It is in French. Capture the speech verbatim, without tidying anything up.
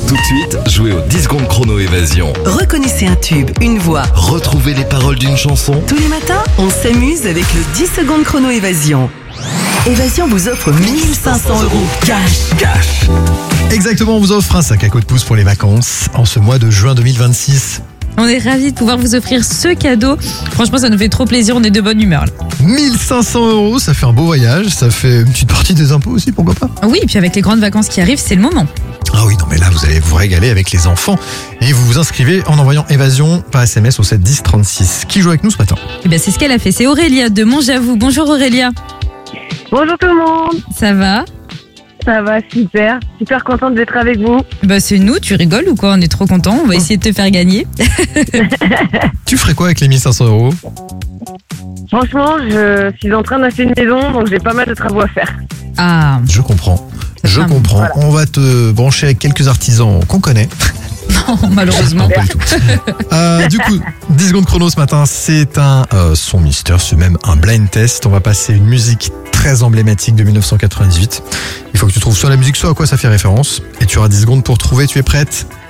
Tout de suite, jouez au dix secondes chrono évasion. Reconnaissez un tube, une voix. Retrouvez les paroles d'une chanson. Tous les matins, on s'amuse avec le dix secondes chrono évasion. Évasion vous offre mille cinq cents euros cash. Cash. Exactement, on vous offre un sac à coup de pouce pour les vacances en ce mois de juin deux mille vingt-six. On est ravis de pouvoir vous offrir ce cadeau. Franchement, ça nous fait trop plaisir, on est de bonne humeur. Là. mille cinq cents euros, ça fait un beau voyage, ça fait une petite partie des impôts aussi, pourquoi pas. Oui, et puis avec les grandes vacances qui arrivent, c'est le moment. Ah oui, non mais là vous allez vous régaler avec les enfants et vous vous inscrivez en envoyant évasion par S M S au sept dix trente-six. Qui joue avec nous ce matin? Eh bien, c'est ce qu'elle a fait. C'est Aurélia de Montjavoux. Bonjour Aurélia. Bonjour tout le monde, Ça va? ça va super, super contente d'être avec vous. Bah c'est nous, tu rigoles ou quoi? On est trop contents, on va essayer de te faire gagner. Tu ferais quoi avec les mille cinq cents euros? Franchement, je suis en train d'acheter une maison, donc j'ai pas mal de travaux à faire. Ah, Je comprends, je Ah, comprends. voilà. On va te brancher avec quelques artisans qu'on connaît. non, malheureusement. Non, pas du tout. Euh, du coup, dix secondes chrono ce matin, c'est un euh, son mystère, c'est même un blind test. On va passer une musique très emblématique de mille neuf cent quatre-vingt-dix-huit. Il faut que tu trouves soit la musique, soit à quoi ça fait référence. Et tu auras dix secondes pour trouver, tu es prête?